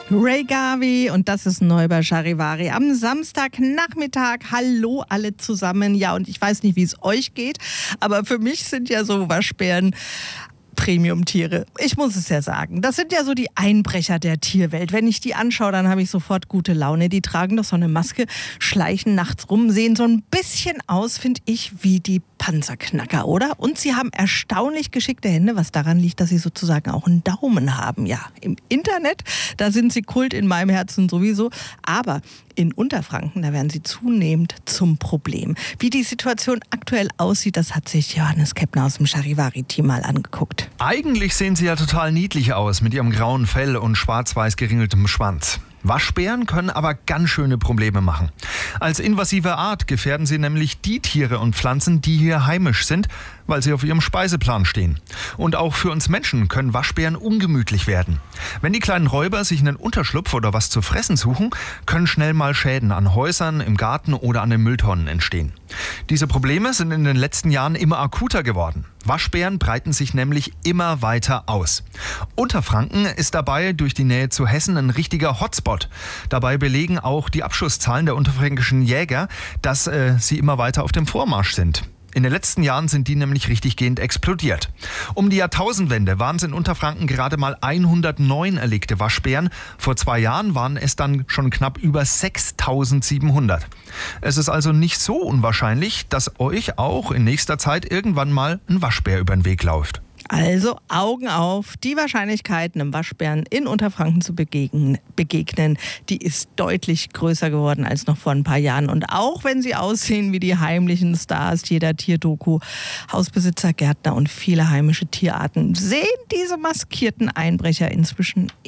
Ray Garvey und das ist neu bei Charivari am Samstagnachmittag. Hallo alle zusammen. Ja, und ich weiß nicht, wie es euch geht, aber für mich sind ja so Waschbären Premium-Tiere. Ich muss es ja sagen. Das sind ja so die Einbrecher der Tierwelt. Wenn ich die anschaue, dann habe ich sofort gute Laune. Die tragen doch so eine Maske, schleichen nachts rum, sehen so ein bisschen aus, finde ich, wie die Panzerknacker, oder? Und sie haben erstaunlich geschickte Hände, was daran liegt, dass sie sozusagen auch einen Daumen haben. Ja, im Internet, da sind sie Kult, in meinem Herzen sowieso. Aber in Unterfranken, da werden sie zunehmend zum Problem. Wie die Situation aktuell aussieht, das hat sich Johannes Keppner aus dem Charivari-Team mal angeguckt. Eigentlich sehen sie ja total niedlich aus mit ihrem grauen Fell und schwarz-weiß geringeltem Schwanz. Waschbären können aber ganz schöne Probleme machen. Als invasive Art gefährden sie nämlich die Tiere und Pflanzen, die hier heimisch sind, weil sie auf ihrem Speiseplan stehen. Und auch für uns Menschen können Waschbären ungemütlich werden. Wenn die kleinen Räuber sich einen Unterschlupf oder was zu fressen suchen, können schnell mal Schäden an Häusern, im Garten oder an den Mülltonnen entstehen. Diese Probleme sind in den letzten Jahren immer akuter geworden. Waschbären breiten sich nämlich immer weiter aus. Unterfranken ist dabei durch die Nähe zu Hessen ein richtiger Hotspot. Dabei belegen auch die Abschusszahlen der unterfränkischen Jäger, dass sie immer weiter auf dem Vormarsch sind. In den letzten Jahren sind die nämlich richtiggehend explodiert. Um die Jahrtausendwende waren es in Unterfranken gerade mal 109 erlegte Waschbären. Vor 2 Jahren waren es dann schon knapp über 6.700. Es ist also nicht so unwahrscheinlich, dass euch auch in nächster Zeit irgendwann mal ein Waschbär über den Weg läuft. Also Augen auf, die Wahrscheinlichkeit, einem Waschbären in Unterfranken zu begegnen, die ist deutlich größer geworden als noch vor ein paar Jahren. Und auch wenn sie aussehen wie die heimlichen Stars jeder Tierdoku, Hausbesitzer, Gärtner und viele heimische Tierarten sehen diese maskierten Einbrecher inzwischen